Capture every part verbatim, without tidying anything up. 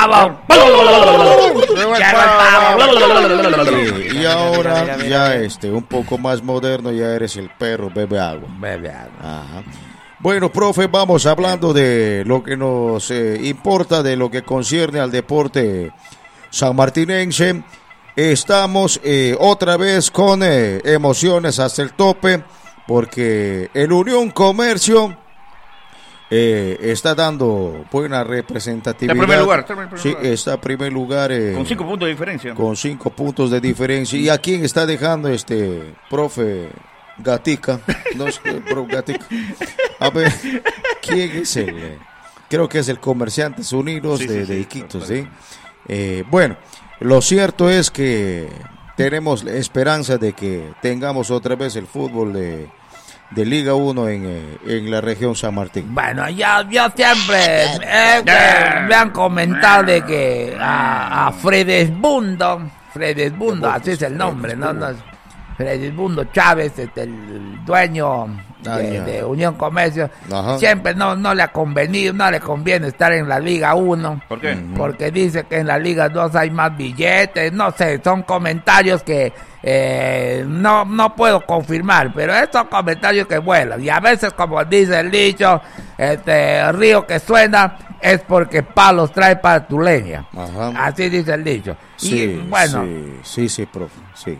pavo. Llegó el pavo. Y, y ahora ya este, un poco más moderno, ya eres el perro, bebe agua. Bebe agua. Ajá. Bueno, profe, vamos hablando de lo que nos eh, importa, de lo que concierne al deporte sanmartinense. Estamos eh, otra vez con eh, emociones hasta el tope, porque el Unión Comercio eh, está dando buena representatividad. Está en primer lugar. Está en primer sí, lugar. está en primer lugar. Eh, con cinco puntos de diferencia. Con cinco puntos de diferencia. ¿Y a quién está dejando este profe Gatica? No sé, profe Gatica. A ver, ¿quién es el? Creo que es el Comerciantes Unidos sí, de, sí, de Iquitos, ¿sí? Eh, bueno, lo cierto es que tenemos esperanza de que tengamos otra vez el fútbol de, de Liga uno en, eh, en la región San Martín. Bueno, yo, yo siempre eh, me han comentado de que a, a Fredesbundo, Fredesbundo, así es el nombre, ¿no? no Fredesbundo Chávez, este, el dueño de, de Unión Comercio, ajá, siempre no, no le ha convenido, no le conviene estar en la Liga uno. ¿Por qué? Porque dice que en la Liga dos hay más billetes, no sé, son comentarios que eh, no, no puedo confirmar, pero estos comentarios que vuelan, y a veces, como dice el dicho, este río que suena es porque palos trae para tu leña. Ajá. Así dice el dicho. Sí, y bueno, sí, sí, sí, profe, sí.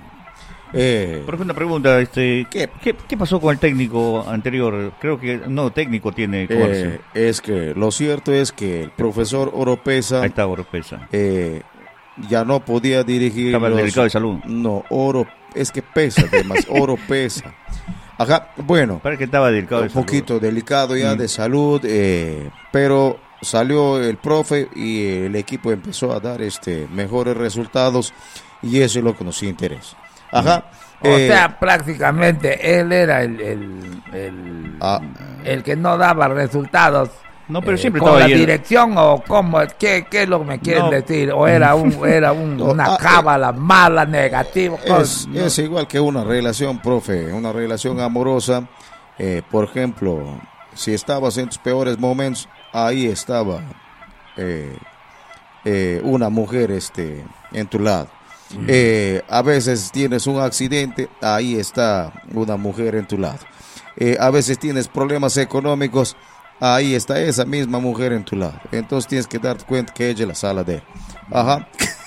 Eh, Profe, una pregunta, este, ¿qué, qué, ¿qué pasó con el técnico anterior? Creo que no técnico tiene eh, es que lo cierto es que el profesor Oropesa, ahí está Oropesa, eh, ya no podía dirigir. Estaba los, delicado de salud. No, Oro, es que pesa además, Oropesa. Ajá, bueno, parece que estaba delicado un de salud. poquito delicado ya mm. de salud, eh, pero salió el profe y el equipo empezó a dar este mejores resultados y eso es lo que nos interesa. Ajá. O eh, sea, prácticamente él era el el, el, ah, el que no daba resultados. No, pero eh, siempre con estaba la ahí dirección o cómo, ¿qué, qué es lo que me quieren no. decir? O era un era un, no, una ah, cábala eh, mala, negativa. Es, no. es igual que una relación, profe, una relación amorosa. Eh, por ejemplo, si estabas en tus peores momentos, ahí estaba eh, eh, una mujer este en tu lado. Eh, a veces tienes un accidente, ahí está una mujer en tu lado. Eh, a veces tienes problemas económicos, ahí está esa misma mujer en tu lado. Entonces tienes que darte cuenta que ella es la sala de él. Ajá.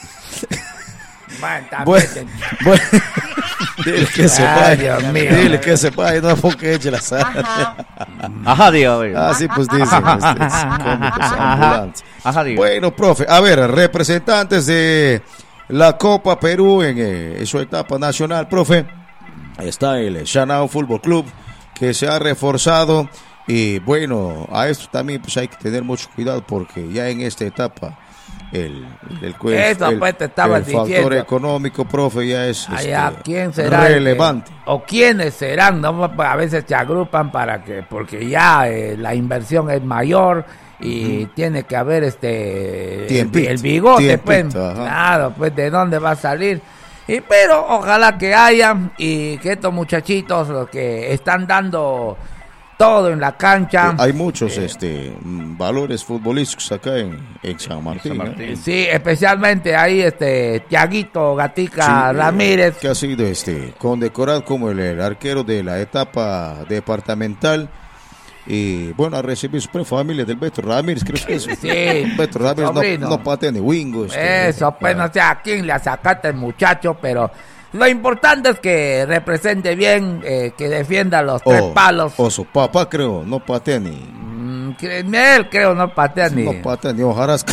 Bueno, bueno, dile que se vaya, dile que se vaya, no porque ella la sala. Ajá, Ajá dígame. Así pues dicen. Ajá, bueno, profe, a ver, representantes de la Copa Perú en, eh, en su etapa nacional, profe, está el Shanao Fútbol Club que se ha reforzado y bueno, a esto también pues hay que tener mucho cuidado porque ya en esta etapa el, el, el, Eso, el, pues, te estaba el factor diciendo. económico, profe, ya es Ay, este, ¿quién será relevante. Que, o quiénes serán, ¿no? A veces se agrupan para que, porque ya eh, la inversión es mayor y uh-huh. tiene que haber este tiempito, el, el bigote, tiempito, pues, ajá. claro, pues de dónde va a salir. Y pero ojalá que haya y que estos muchachitos los que están dando todo en la cancha. Hay muchos eh, este valores futbolísticos acá en, en San Martín. San Martín. ¿eh? Sí, especialmente ahí este Tiaguito Gatica sí, Ramírez. Que ha sido este condecorado como el, el arquero de la etapa departamental. Y bueno, a recibir su familia del Beto Ramírez, creo que es. Sí, Beto Ramírez no, no patea ni wingo. Este, Eso, pues no sé a quién le sacaste el muchacho, pero lo importante es que represente bien, eh, que defienda los tres o, palos. O su papá, creo, no patea ni. Mm, él, creo, no patea ni. No patea ni hojarasca.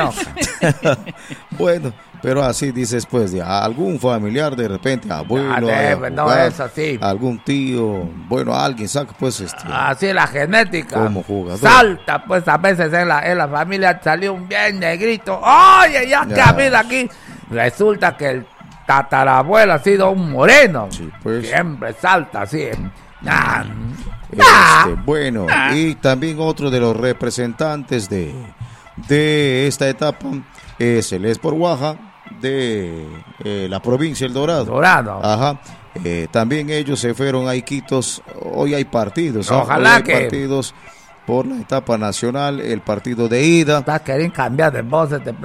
Bueno, pero así dices, pues, de algún familiar de repente, abuelo, no, debe, no, jugar, es así. algún tío, bueno, alguien saca, pues, este. Así la genética. Como jugador. Salta, pues, a veces en la, en la familia salió un bien negrito. Oye, ya, ya. que ha habido aquí. Resulta que el tatarabuelo ha sido un moreno. Sí, pues. Siempre salta así. Nah. Este, bueno, nah. Y también otro de los representantes de, de esta etapa es el Sport Oaxaca de eh, la provincia del Dorado. Dorado. Ajá. Eh, también ellos se fueron a Iquitos. Hoy hay partidos. Ojalá Hoy hay que partidos por la etapa nacional, el partido de ida. Está queriendo cambiar de voz este